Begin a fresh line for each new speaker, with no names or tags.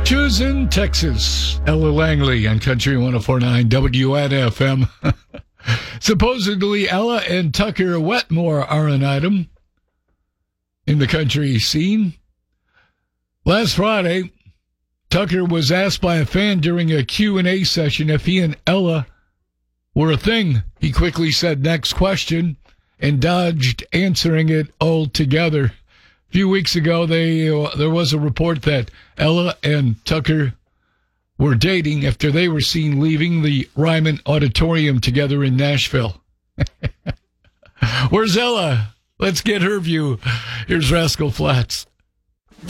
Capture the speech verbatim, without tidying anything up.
Choosing Texas. Ella Langley on Country one oh four point nine W N F M. Supposedly, Ella and Tucker Wetmore are an item in the country scene. Last Friday, Tucker was asked by a fan during a Q and A session if he and Ella were a thing. He quickly said, "Next question," and dodged answering it altogether. A few weeks ago, they uh, there was a report that Ella and Tucker were dating after they were seen leaving the Ryman Auditorium together in Nashville. Where's Ella? Let's get her view. Here's Rascal Flatts.